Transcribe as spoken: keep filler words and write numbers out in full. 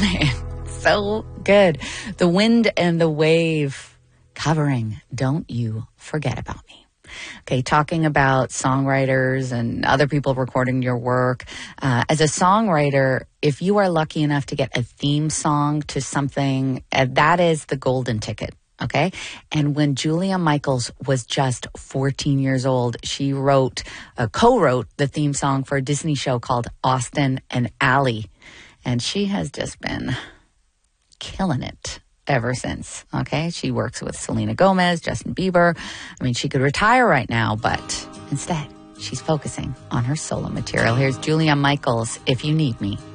man, so good. The Wind and the Wave covering Don't You Forget About Me. Okay, talking about songwriters and other people recording your work. Uh, as a songwriter, if you are lucky enough to get a theme song to something, uh, that is the golden ticket. Okay. And when Julia Michaels was just fourteen years old, she wrote, uh, co-wrote the theme song for a Disney show called Austin and Ally. And she has just been killing it ever since. Okay. She works with Selena Gomez, Justin Bieber. I mean, she could retire right now, but instead she's focusing on her solo material. Here's Julia Michaels, If You Need Me.